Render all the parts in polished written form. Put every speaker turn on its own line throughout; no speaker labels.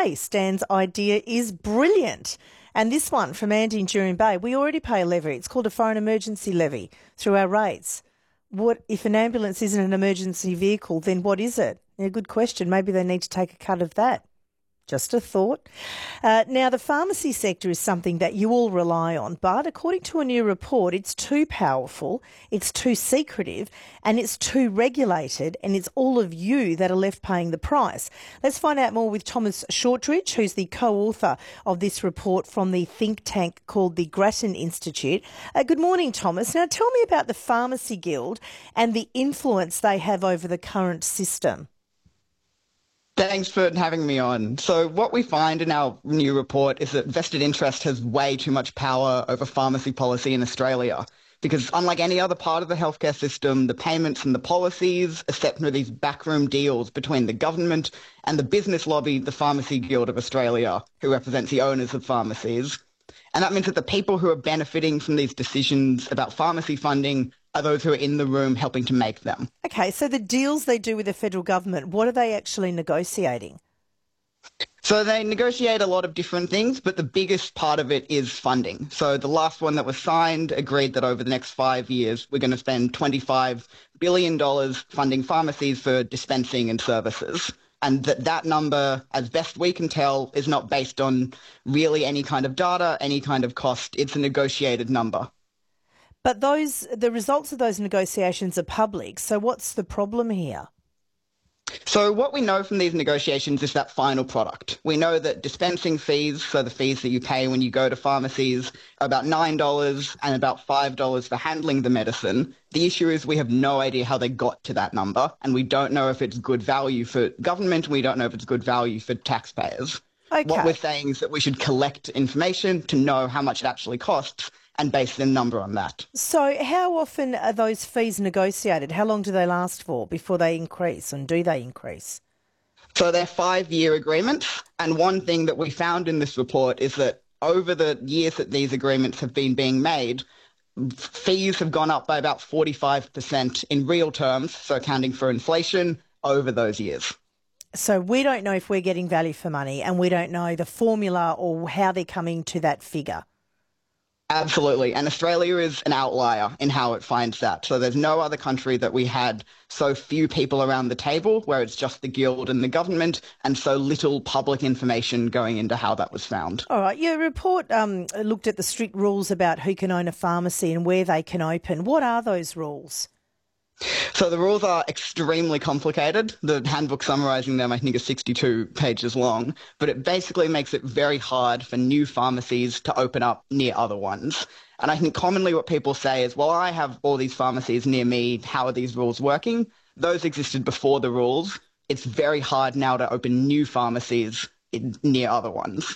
hey, Stan's idea is brilliant. And this one from Andy in Jurien Bay, we already pay a levy. It's called a foreign emergency levy through our rates. What if an ambulance isn't an emergency vehicle, then what is it? A good question. Maybe they need to take a cut of that. Just a thought. Now, the pharmacy sector is something that you all rely on, but according to a new report, it's too powerful, it's too secretive, and it's too regulated, and it's all of you that are left paying the price. Let's find out more with Thomas Shortridge, who's the co-author of this report from the think tank called the Grattan Institute. Good morning, Thomas. Now, tell me about the Pharmacy Guild and the influence they have over the current system.
Thanks for having me on. So what we find in our new report is that vested interest has way too much power over pharmacy policy in Australia, because unlike any other part of the healthcare system, the payments and the policies are set through these backroom deals between the government and the business lobby, the Pharmacy Guild of Australia, who represents the owners of pharmacies. And that means that the people who are benefiting from these decisions about pharmacy funding are those who are in the room helping to make them.
Okay, so the deals they do with the federal government, what are they actually negotiating?
So they negotiate a lot of different things, but the biggest part of it is funding. So the last one that was signed agreed that over the next 5 years, we're going to spend $25 billion funding pharmacies for dispensing and services. And that number, as best we can tell, is not based on really any kind of data, any kind of cost. It's a negotiated number.
But the results of those negotiations are public, so what's the problem here?
So what we know from these negotiations is that final product. We know that dispensing fees, so the fees that you pay when you go to pharmacies, are about $9 and about $5 for handling the medicine. The issue is we have no idea how they got to that number, and we don't know if it's good value for government, and we don't know if it's good value for taxpayers.
Okay.
What we're saying is that we should collect information to know how much it actually costs and base the number on that.
So how often are those fees negotiated? How long do they last for before they increase, and do they increase?
So they're 5-year agreements, and one thing that we found in this report is that over the years that these agreements have been being made, fees have gone up by about 45% in real terms, so accounting for inflation, over those years.
So we don't know if we're getting value for money, and we don't know the formula or how they're coming to that figure.
Absolutely. And Australia is an outlier in how it finds that. So there's no other country that we had so few people around the table where it's just the guild and the government, and so little public information going into how that was found.
All right. Your report looked at the strict rules about who can own a pharmacy and where they can open. What are those rules?
So the rules are extremely complicated. The handbook summarising them, I think, is 62 pages long, but it basically makes it very hard for new pharmacies to open up near other ones. And I think commonly what people say is, well, I have all these pharmacies near me. How are these rules working? Those existed before the rules. It's very hard now to open new pharmacies near other ones.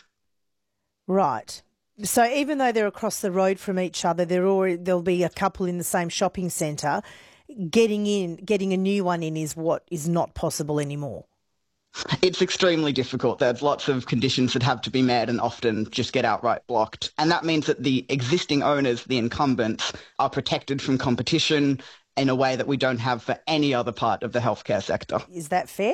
Right. So even though they're across the road from each other, there'll be a couple in the same shopping centre. Getting a new one in is what is not possible anymore.
It's extremely difficult. There's lots of conditions that have to be met and often just get outright blocked. And that means that the existing owners, the incumbents, are protected from competition in a way that we don't have for any other part of the healthcare sector.
Is that fair?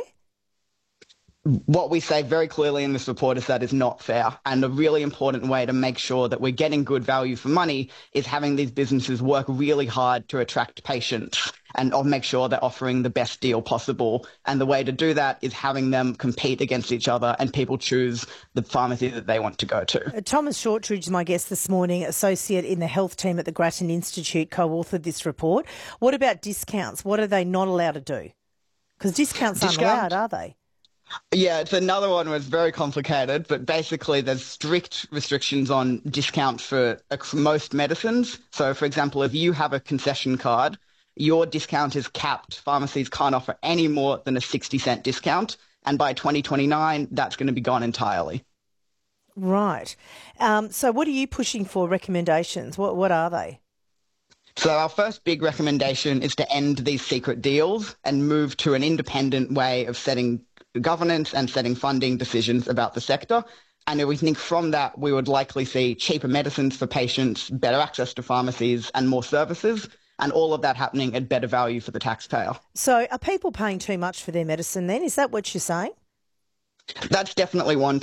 What we say very clearly in this report is that is not fair. And a really important way to make sure that we're getting good value for money is having these businesses work really hard to attract patients and make sure they're offering the best deal possible. And the way to do that is having them compete against each other and people choose the pharmacy that they want to go to.
Thomas Shortridge is my guest this morning, associate in the health team at the Grattan Institute, co-authored this report. What about discounts? What are they not allowed to do? Because discounts aren't allowed, are they?
Yeah, it's another one where it's very complicated, but basically there's strict restrictions on discounts for most medicines. So, for example, if you have a concession card, your discount is capped. Pharmacies can't offer any more than a 60-cent discount, and by 2029, that's going to be gone entirely.
Right. So what are you pushing for, recommendations? What are they?
So our first big recommendation is to end these secret deals and move to an independent way of setting governance and setting funding decisions about the sector. And we think from that, we would likely see cheaper medicines for patients, better access to pharmacies and more services, and all of that happening at better value for the taxpayer.
So are people paying too much for their medicine then? Is that what you're saying?
That's definitely one